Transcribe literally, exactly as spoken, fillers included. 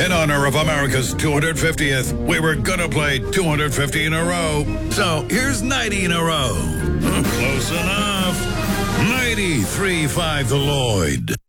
In honor of America's two hundred fiftieth, we were gonna play two hundred fifty in a row. So here's ninety in a row. Close enough. ninety-three point five The Lloyd.